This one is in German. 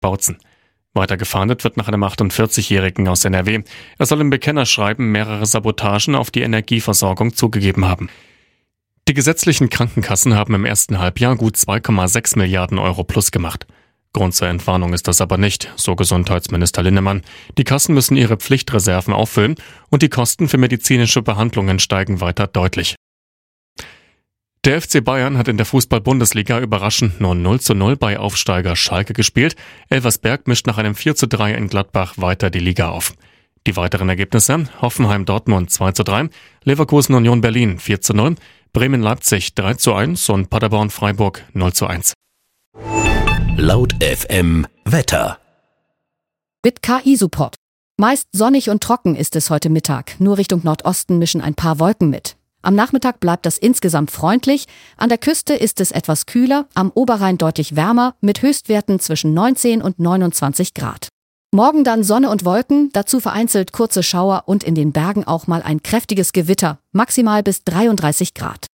Bautzen. Weiter gefahndet wird nach einem 48-Jährigen aus NRW. Er soll im Bekennerschreiben mehrere Sabotagen auf die Energieversorgung zugegeben haben. Die gesetzlichen Krankenkassen haben im ersten Halbjahr gut 2,6 Milliarden Euro plus gemacht. Grund zur Entwarnung ist das aber nicht, so Gesundheitsminister Linnemann. Die Kassen müssen ihre Pflichtreserven auffüllen und die Kosten für medizinische Behandlungen steigen weiter deutlich. Der FC Bayern hat in der Fußball-Bundesliga überraschend nur 0:0 bei Aufsteiger Schalke gespielt. Elversberg mischt nach einem 4:3 in Gladbach weiter die Liga auf. Die weiteren Ergebnisse: Hoffenheim-Dortmund 2:3, Leverkusen-Union Berlin 4:0, Bremen-Leipzig 3:1 und Paderborn-Freiburg 0:1. Laut FM Wetter. Mit KI-Support. Meist sonnig und trocken ist es heute Mittag. Nur Richtung Nordosten mischen ein paar Wolken mit. Am Nachmittag bleibt das insgesamt freundlich. An der Küste ist es etwas kühler, am Oberrhein deutlich wärmer, mit Höchstwerten zwischen 19 und 29 Grad. Morgen dann Sonne und Wolken, dazu vereinzelt kurze Schauer und in den Bergen auch mal ein kräftiges Gewitter, maximal bis 33 Grad.